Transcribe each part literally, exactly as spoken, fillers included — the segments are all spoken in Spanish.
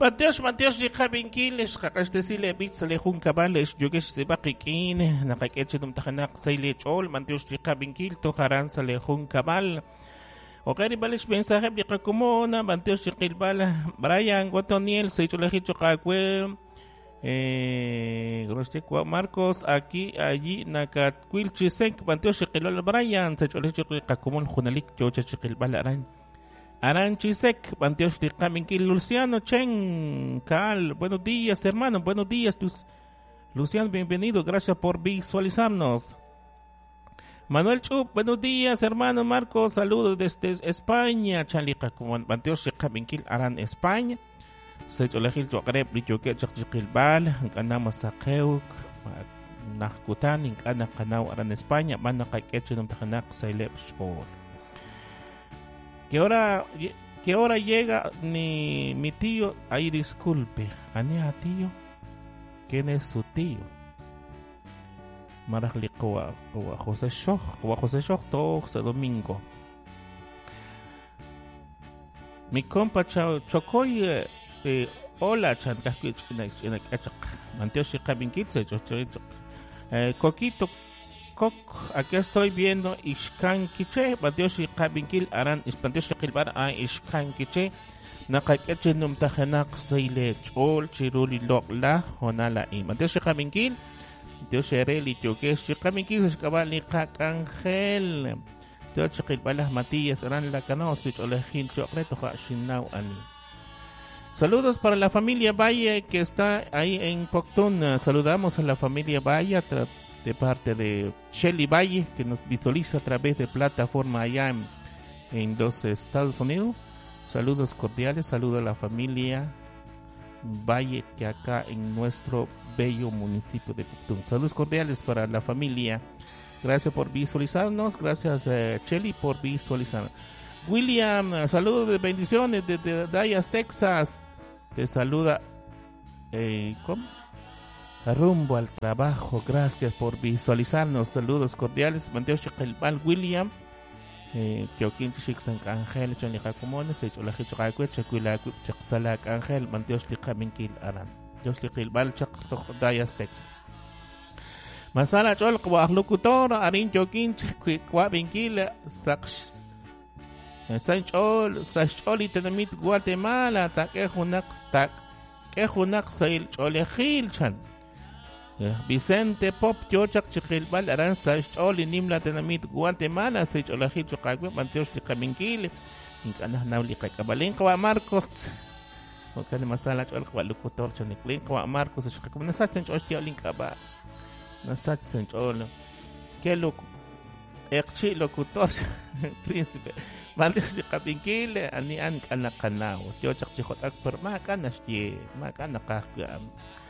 Mateos, Mateos, lika binkiles, kakastesile bits lehun kabales, yugesh sibakikin, nakaketchinum tahanak sa ilechol, Mateos lika binkil, toharan sa lehun kabal. Okay, balish mensaje, lika kumona, Mateos likilbala, Brian, Gotoniel, sa icholahicho kakwe, eh, Marcos, aquí, allí, nakatquilchisek, Mateos likilbala, Brian, sa icholahicho kakumon, junalik, yocha likilbala, aran. Aranchisek, Panteos de Caminquil, Luciano Chen, Cal, buenos días, hermano, buenos días, Luciano, bienvenido, gracias por visualizarnos. Manuel Chup, buenos días, hermano Marcos, saludos desde España, Chalica, como Panteos de Caminquil, Aran, España, Secholejil, Chokrep, Lichoque, Chakchikilbal, Ganama Sakeuk, Nakutan, Gana Canau, Aran, España, Manakakechen, Tahanak, Sailep, Sport. ¿Qué hora, ¿Qué hora llega ni mi tío? Ahí disculpe. ¿Anea tío? ¿Quién es su tío? Marajli Koa José Shoch, Koa José Shoch, todo domingo. Mi compa Chocoy, hola, chan, Manteo Shikabinkitse, Coquito. Aquí estoy viendo Ishkan Kiche, Batioshi Kabinkil, Aran, Ispantoshi Kilbar, a Ishkan Kiche, Nakakeche Num Tahanak Saile, Chol, Chiruli Lokla, Honala, y Batioshi Kabinkil, Batioshi Reli, Yokeshi Kabinkil, Skabali Kak Angel, Tiochi Kilbalas Matías, Aran La Canosich, Olejil, Chokreto, Shinau Ani. Saludos para la familia Valle que está ahí en Poctún. Saludamos a la familia Valle de parte de Shelly Valle, que nos visualiza a través de plataforma allá en, en los Estados Unidos. Saludos cordiales, saludos a la familia Valle que acá en nuestro bello municipio de Pictún. Saludos cordiales para la familia. Gracias por visualizarnos, gracias eh, Shelly por visualizarnos. William, saludos de bendiciones desde Dallas, Texas. Te saluda eh, ¿cómo? Rumbo al trabajo, gracias por visualizarnos, saludos cordiales. Manteo Chiquilbal William, Kioquín Chixan Ángel, Chonica Comunes, Cholaji Chacue, Chacuila, Chaxalac Ángel, Manteo Chicaminquil Aran, Joshliquilbal Chac Dayas Texas. Masala Chol, locutor, Arin Joaquín, Chacuavinquil, Sax, Sanchol, Sacholi, Tenamit, Guatemala, Taquejunac, Taquejunac, Sail, Cholejil Chan. Vicente Pop Chochak Chiquilbal Aran Sacholi Nimla Tenamit Guatemala Sech Olajil Chocagwe Manteos de Caminquil Incanah Nauli Cabalin Kawa Marcos Okan Masala Chol Kawa Locutor Choniklin Kawa Marcos Chocagwe Nasat Sench Ostia Linkaba Nasat Sench Ol Que loco Ekchi Locutor Príncipe Manteos de Caminquil Ani An Kanakanao Chochak Chicotak Per Makanashtie Makanakakam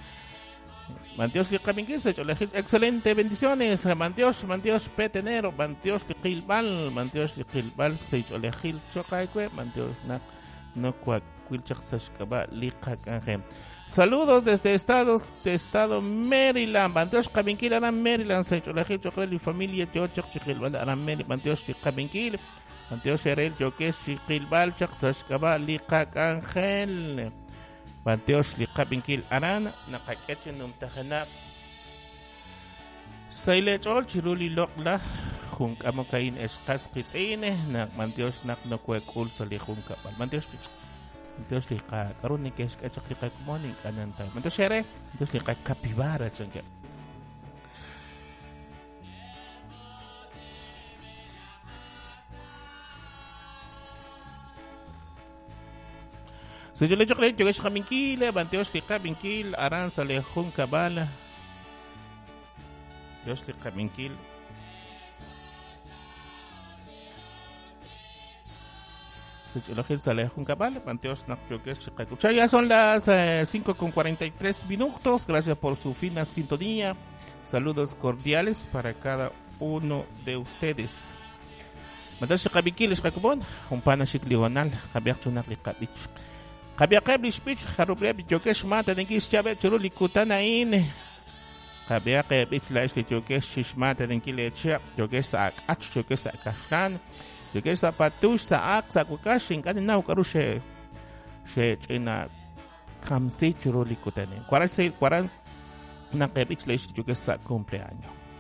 Manteos de Caminquil, excelente, bendiciones, Manteos, Manteos Petenero, Manteos de Quilbal, Manteos de Quilbal, Seix Olejil, Chocaique, Manteos Nak, Noquac, Quilchak Sashkaba, Lika Kanjem. Saludos desde Estados, de Estado Maryland, Manteos Caminquil, Aran Maryland, Seix Olejil, Chocrel y familia, Chochak Chiquilbal, Aran Maryland, Manteos de Caminquil, Manteos Erel, Choques, Chiquilbal, Chak Sashkaba, Lika Kanjel. Panteos Liqabinkil Aran, Nakaketchen Numtahanak Sailechol, Chiruli Lokla, Hunk Amokain Eskas Kitzine, Nak Manteos Nak no Kwekul Salihunka, Manteos Manteos Liqa, Karunikes Kachak Morning Ananta, Manteos Ere, Manteos Liqa Capibara Changa. So yo le digo que yo es Caminquil, Manteos de Caminquil, Aran Salehun Cabala, Dios de Caminquil. So yo le digo Salehun Cabala, Manteos no yo que es Chicago. Ya son las eh, cinco con cuarenta y tres minutos. Gracias por su fina sintonía. Saludos cordiales para cada uno de ustedes. Manteos de Caminquil es Jacobón, un pana chiklional, Javier Chunak Likabich. Kabia kabli speech harubre jokesh mata dengis chabe churuli kutanain kabia kabli flash jokesh shishmata dengile cha jokesh ak ach jokesh akashan jokesh patush sa ak sa kukashin kan nau karushe she china kamsi churuli kutani. Cuaran se cuaran nakebich le chuke sa cumpleaños.